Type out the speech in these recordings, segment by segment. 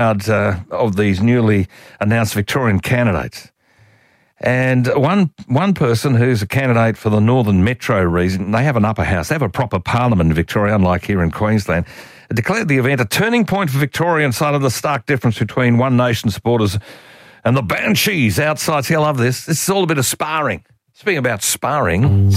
of these newly announced Victorian candidates. And one person who's a candidate for the Northern Metro region, they have an upper house, they have a proper parliament in Victoria, unlike here in Queensland, declared the event a turning point for Victoria and cited the stark difference between One Nation supporters and the Banshees outside. See, I love this. This is all a bit of sparring. Speaking about sparring.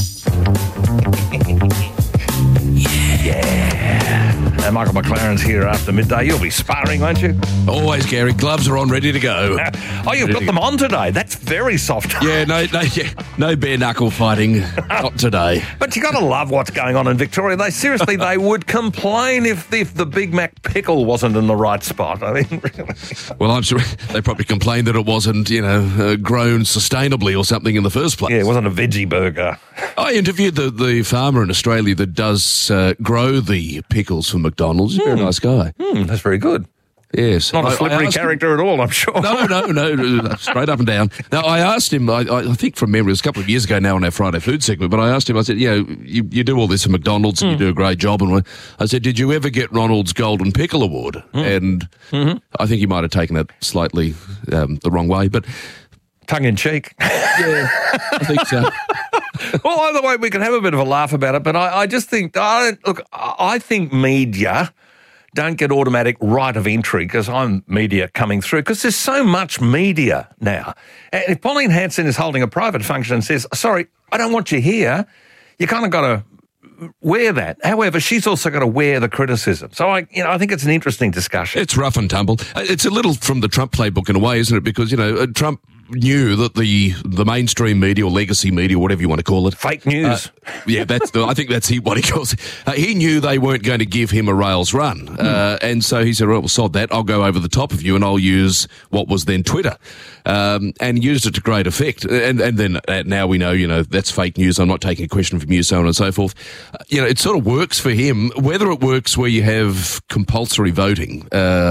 And Michael McLaren's here after midday. You'll be sparring, won't you? Always, Gary. Gloves are on, ready to go. You've got them on today. That's very soft. No bare knuckle fighting. Not today. But you got to love what's going on in Victoria. They would complain if the Big Mac pickle wasn't in the right spot. I mean, really. Well, I'm sure they probably complained that it wasn't, grown sustainably or something in the first place. Yeah, it wasn't a veggie burger. I interviewed the farmer in Australia that does grow the pickles for McDonald's. He's a very nice guy. That's very good. Yes. Not a slippery character at all, I'm sure. No, straight up and down. Now, I asked him, I think from memory, it was a couple of years ago now on our Friday food segment, but I asked him, I said, you do all this at McDonald's and you do a great job. And I said, did you ever get Ronald's Golden Pickle Award? And I think he might have taken that slightly the wrong way, but... Tongue-in-cheek. Yeah, I think so. Well, either way, we can have a bit of a laugh about it, but I just think, I think media don't get automatic right of entry because I'm media coming through because there's so much media now. And if Pauline Hanson is holding a private function and says, sorry, I don't want you here, you kind of got to wear that. However, she's also got to wear the criticism. So I think it's an interesting discussion. It's rough and tumble. It's a little from the Trump playbook in a way, isn't it? Because, Trump knew that the mainstream media or legacy media, whatever you want to call it, fake news. I think that's what he calls it. He knew they weren't going to give him a rails run, and so he said, "Well, sod that. I'll go over the top of you, and I'll use what was then Twitter," and used it to great effect. And then now we know, that's fake news. I'm not taking a question from you, so on and so forth. It sort of works for him. Whether it works where you have compulsory voting,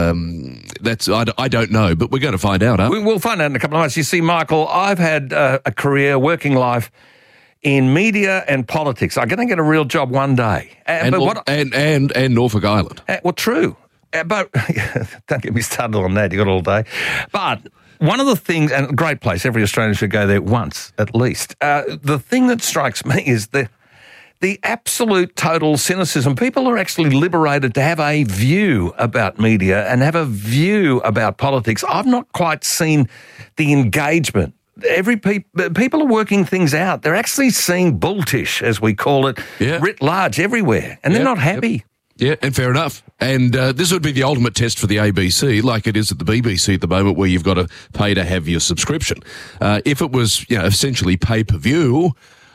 I don't know, but we're going to find out. We'll find out in a couple of months. You see, Michael, I've had a career, working life in media and politics. I'm going to get a real job one day. And Norfolk Island. Well, true. But don't get me started on that. You got all day. But one of the things, and a great place, every Australian should go there once at least. The thing that strikes me is the absolute total cynicism. People are actually liberated to have a view about media and have a view about politics. I've not quite seen the engagement. People are working things out. They're actually seeing bulltish, as we call it, writ large everywhere, and they're not happy. Yeah, and fair enough. And this would be the ultimate test for the ABC, like it is at the BBC at the moment, where you've got to pay to have your subscription. If it was, essentially pay-per-view,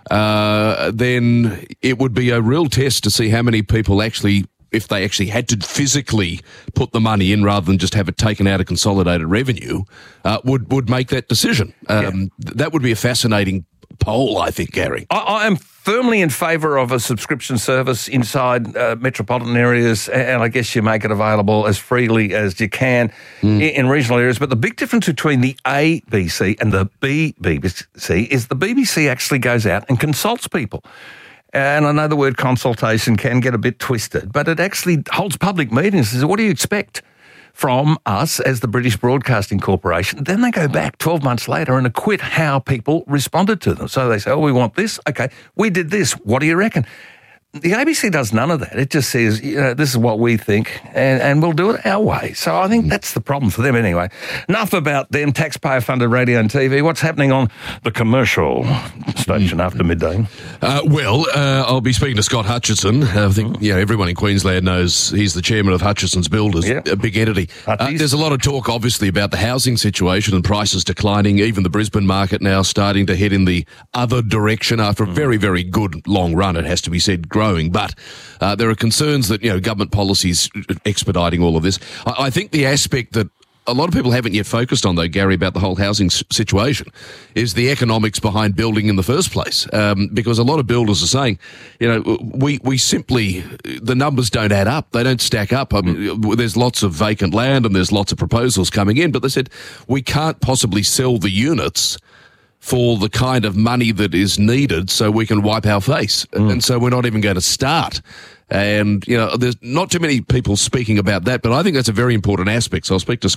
then it would be a real test to see how many people actually, if they actually had to physically put the money in rather than just have it taken out of consolidated revenue, would make that decision. That would be a fascinating poll, I think, Gary. I am firmly in favour of a subscription service inside metropolitan areas, and I guess you make it available as freely as you can in regional areas. But the big difference between the ABC and the BBC is the BBC actually goes out and consults people. And I know the word consultation can get a bit twisted, but it actually holds public meetings and says, what do you expect from us as the British Broadcasting Corporation? Then they go back 12 months later and acquit how people responded to them. So they say, we want this. Okay, we did this. What do you reckon? The ABC does none of that. It just says, this is what we think, and we'll do it our way. So I think that's the problem for them anyway. Enough about them, taxpayer-funded radio and TV. What's happening on the commercial station after midday? I'll be speaking to Scott Hutchison. I think everyone in Queensland knows he's the chairman of Hutchison's Builders, a big entity. There's a lot of talk, obviously, about the housing situation and prices declining. Even the Brisbane market now starting to head in the other direction after a very, very good long run, it has to be said, growing. But there are concerns that, government policies expediting all of this. I think the aspect that a lot of people haven't yet focused on, though, Gary, about the whole housing situation is the economics behind building in the first place. Because a lot of builders are saying, we simply, the numbers don't add up. They don't stack up. I mean, there's lots of vacant land and there's lots of proposals coming in, but they said we can't possibly sell the units for the kind of money that is needed so we can wipe our face. And so we're not even going to start And, there's not too many people speaking about that, but I think that's a very important aspect. So I'll speak to